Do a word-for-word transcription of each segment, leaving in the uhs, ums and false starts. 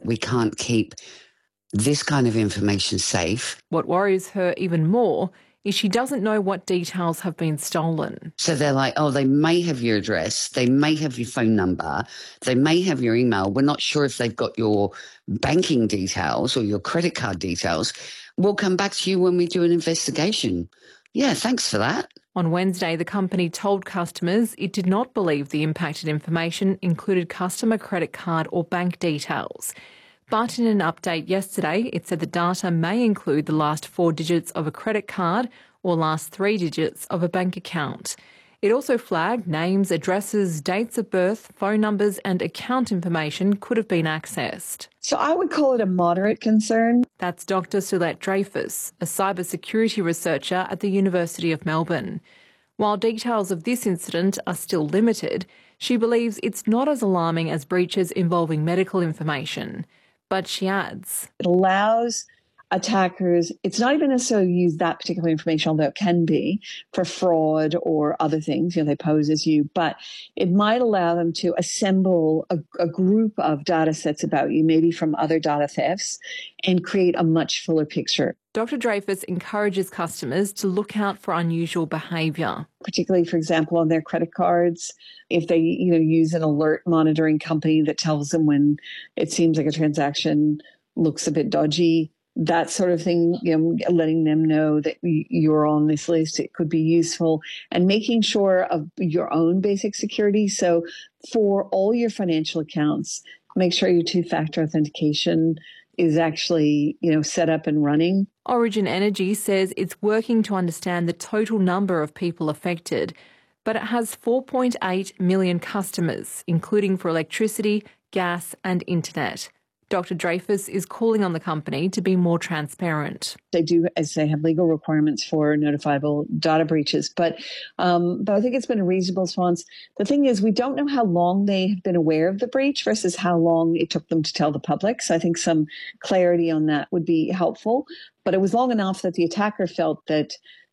we can't keep this kind of information safe. What worries her even more is she doesn't know what details have been stolen. So they're like, oh, they may have your address, they may have your phone number, they may have your email. We're not sure if they've got your banking details or your credit card details. We'll come back to you when we do an investigation. Yeah, thanks for that. On Wednesday, the company told customers it did not believe the impacted information included customer credit card or bank details. But in an update yesterday, it said the data may include the last four digits of a credit card or last three digits of a bank account. It also flagged names, addresses, dates of birth, phone numbers and account information could have been accessed. So I would call it a moderate concern. That's Doctor Sylette Dreyfus, a cybersecurity researcher at the University of Melbourne. While details of this incident are still limited, she believes it's not as alarming as breaches involving medical information. But she adds, it allows attackers, it's not even necessarily use that particular information, although it can be for fraud or other things, you know, they pose as you, but it might allow them to assemble a, a group of data sets about you, maybe from other data thefts, and create a much fuller picture. Doctor Dreyfus encourages customers to look out for unusual behaviour. Particularly, for example, on their credit cards, if they you know use an alert monitoring company that tells them when it seems like a transaction looks a bit dodgy, that sort of thing, you know, letting them know that you're on this list, it could be useful, and making sure of your own basic security. So for all your financial accounts, make sure your two-factor authentication is actually, you know, set up and running. Origin Energy says it's working to understand the total number of people affected, but it has four point eight million customers, including for electricity, gas and internet. Doctor Dreyfus is calling on the company to be more transparent. They do, as they have legal requirements for notifiable data breaches, but um, but I think it's been a reasonable response. The thing is, we don't know how long they have been aware of the breach versus how long it took them to tell the public. So I think some clarity on that would be helpful. But it was long enough that the attacker felt that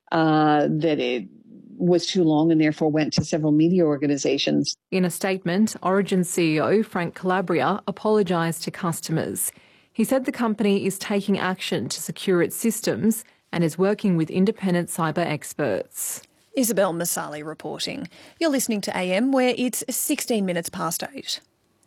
uh, that it was too long and therefore went to several media organisations. In a statement, Origin C E O Frank Calabria apologised to customers. He said the company is taking action to secure its systems and is working with independent cyber experts. Isabel Masali reporting. You're listening to A M, where it's sixteen minutes past eight.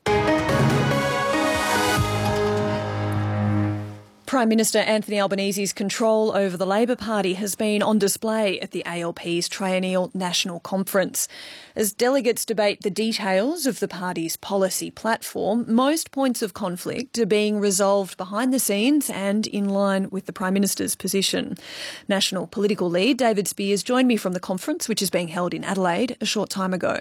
Prime Minister Anthony Albanese's control over the Labor Party has been on display at the A L P's Triennial National Conference. As delegates debate the details of the party's policy platform, most points of conflict are being resolved behind the scenes and in line with the Prime Minister's position. National political lead David Speers joined me from the conference, which is being held in Adelaide, a short time ago.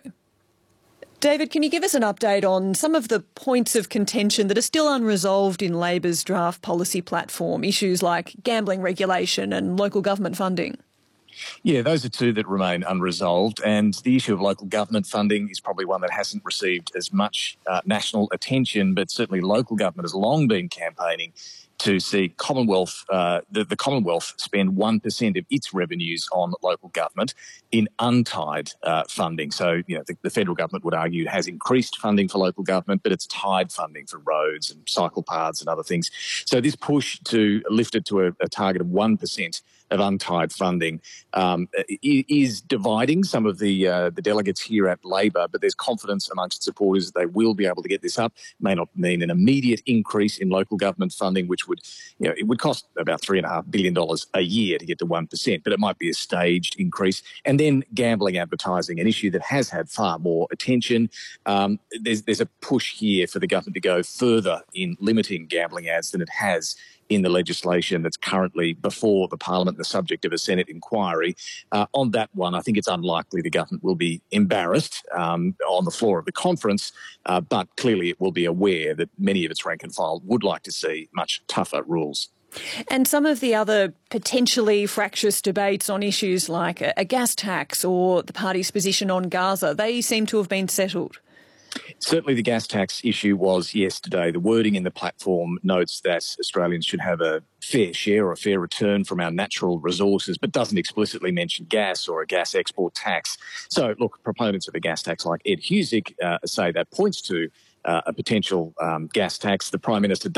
David, can you give us an update on some of the points of contention that are still unresolved in Labor's draft policy platform, issues like gambling regulation and local government funding? Yeah, those are two that remain unresolved, and the issue of local government funding is probably one that hasn't received as much uh, national attention, but certainly local government has long been campaigning to see Commonwealth, uh, the, the Commonwealth spend one percent of its revenues on local government in untied uh, funding. So, you know, the, the federal government would argue has increased funding for local government, but it's tied funding for roads and cycle paths and other things. So this push to lift it to a, a target of one percent of untied funding um, is dividing some of the uh, the delegates here at Labor, but there's confidence amongst supporters that they will be able to get this up. It may not mean an immediate increase in local government funding, which would, you know, it would cost about three and a half billion dollars a year to get to one percent, but it might be a staged increase. And then gambling advertising, an issue that has had far more attention. Um, there's there's a push here for the government to go further in limiting gambling ads than it has in the legislation that's currently before the Parliament, the subject of a Senate inquiry. Uh, on that one, I think it's unlikely the government will be embarrassed um, on the floor of the conference, uh, but clearly it will be aware that many of its rank and file would like to see much tougher rules. And some of the other potentially fractious debates on issues like a, a gas tax or the party's position on Gaza, they seem to have been settled. Certainly the gas tax issue was yesterday. The wording in the platform notes that Australians should have a fair share or a fair return from our natural resources, but doesn't explicitly mention gas or a gas export tax. So, look, proponents of a gas tax like Ed Husic uh, say that points to uh, a potential um, gas tax. The Prime Minister